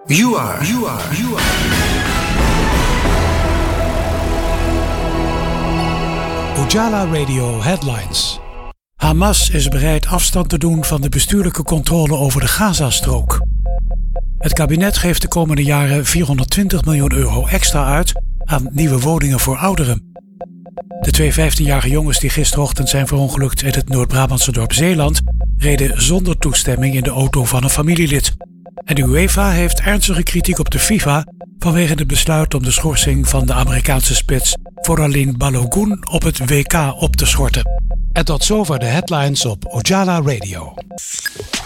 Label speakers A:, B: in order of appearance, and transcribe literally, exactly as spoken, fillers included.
A: You are, you are, you are.
B: Ojala Radio Headlines. Hamas is bereid afstand te doen van de bestuurlijke controle over de Gazastrook. Het kabinet geeft de komende jaren vierhonderdtwintig miljoen euro extra uit aan nieuwe woningen voor ouderen. De twee vijftienjarige jongens die gisterochtend zijn verongelukt in het Noord-Brabantse dorp Zeeland reden zonder toestemming in de auto van een familielid. En de UEFA heeft ernstige kritiek op de FIFA vanwege het besluit om de schorsing van de Amerikaanse spits Fouralin Balogun op het W K op te schorten. En tot zover de headlines op Ojala Radio.